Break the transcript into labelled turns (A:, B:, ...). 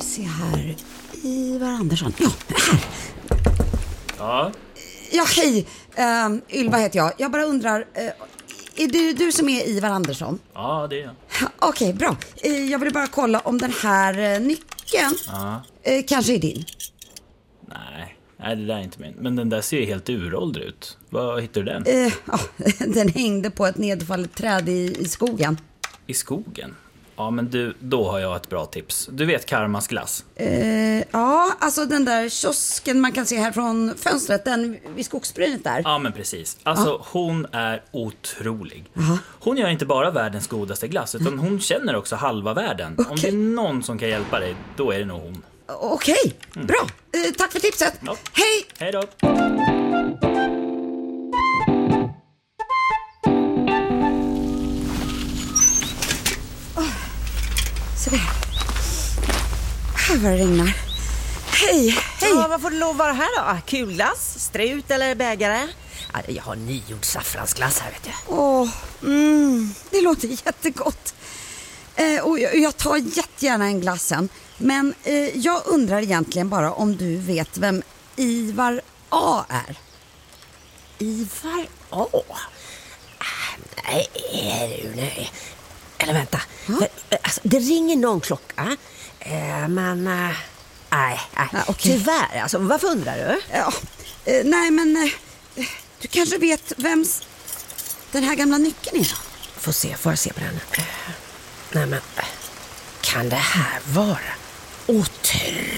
A: Se här. Ivar Andersson. Ja, här.
B: Ja.
A: Ja, hej. Ylva heter jag. Jag bara undrar, är det du som är Ivar Andersson?
B: Ja, det är jag.
A: Okej, bra. Jag vill bara kolla om den här nyckeln kanske är din.
B: Nej, det där är inte min. Men den där ser ju helt uråldrig ut. Vad hittar du den?
A: Den hängde på ett nedfallet träd i skogen.
B: I skogen? Ja, men du, då har jag ett bra tips. Du vet Karmas glass?
A: Ja, alltså den där kiosken man kan se här från fönstret, den vid skogsbrynet där.
B: Ja, men precis. Alltså, hon är otrolig. Hon gör inte bara världens godaste glass, utan hon känner också halva världen.
A: Okay.
B: Om det är någon som kan hjälpa dig, då är det nog hon.
A: Okej, bra. Tack för tipset.
B: Ja.
A: Hej!
B: Hej då!
A: Så där. Här var det regnar. Hej.
C: Ja, vad får det lov att vara här då? Kulglass, strut eller bägare? Ja, jag har nygjord saffransglass här, vet du.
A: Det låter jättegott. Och jag tar jättegärna en glassen. Men jag undrar egentligen bara om du vet vem Ivar A är.
C: Ivar A? Nej. Eller vänta. Alltså, det ringer någon klocka. Men nej.
A: Okay.
C: Tyvärr, alltså, varför undrar du?
A: Ja, nej men du kanske vet vems den här gamla nyckeln är då?
C: Får jag se på den? Nej men, kan det här vara otroligt?